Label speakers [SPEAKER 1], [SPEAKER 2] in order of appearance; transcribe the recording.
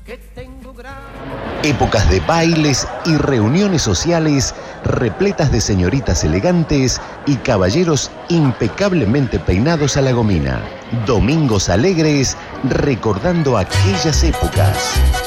[SPEAKER 1] Épocas de bailes y reuniones sociales repletas de señoritas elegantes y caballeros impecablemente peinados a la gomina. Domingos alegres recordando aquellas épocas.